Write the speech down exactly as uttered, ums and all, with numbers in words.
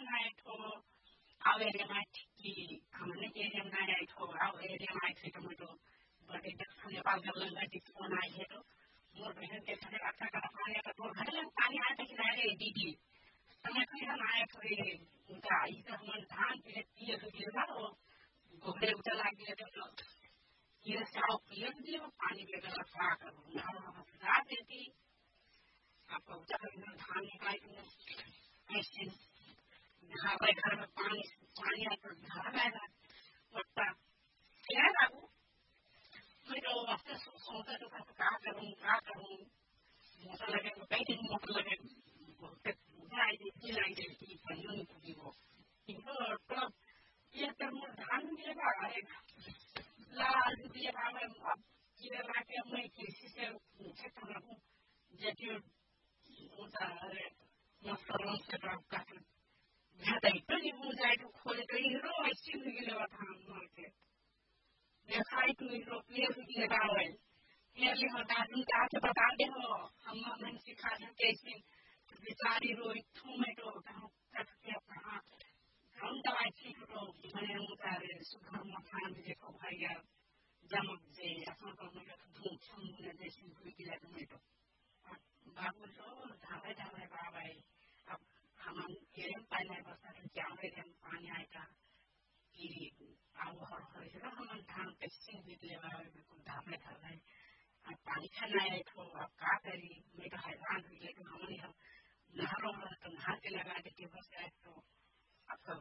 खाना है तो आओ एरिया में ठीक हमने एरिया में आया तो आओ एरिया में आए तो मैं तो बड़े देखने वाले लंगा जिसको ना है तो मोर बहन के साथ अच्छा कर पानी का तो घर में पानी आते कि नहीं दीदी समय से हम आए थे उनका इधर हम धान के लिए तो गिरना हो गोबरे उतर लगे तो ये साव पिए दिए पानी के गला खा कर हम खा देती आपको उधर धान निकाल ऐसे हमारे घर में पानी पानी आकर घर आएगा पट्टा क्या लागू मैं तो वास्ते सोचता तो क्या करूँ क्या करूँ मोटर लगे तो कई दिन मोटर लगे जाए देखी लाई देखी पन्नों में पूरी वो इनको तो ये तो मुझे धान मिले बागा है लाल दिए बागा अब ये लाके मैं किसी से पूछे तो लगूं जैसे उधर मस्करों से ड्रॉप कर जाता है तो नहीं मुझे तो खोले तो ये रो ऐसी हुई ले बात हम मारते देखा ही तो ये रो ये हुई ले बागा ये भी हम दादी का तो बता दे हो हम मन सिखा देते इसमें बेचारी रोई थू में तो हम करके कहा हम दवाई ठीक तो मैंने उतारे सुबह मखान में देखो भैया जमक से अपन को मैं धूप छूने जैसे हुई गिला तो मैं तो बाबू तो धावे धावे बाबा अब हम ये पानी बरसा तो जावे हम पानी आएगा कि आओ हर हर हम धान पे सिंह निकले वाले को धावे धावे अब पानी खाना है तो अब क्या करी मैं तो हैरान हुई लेकिन हमने हम नहरों में तो नहा के लगा देते बस तो आपका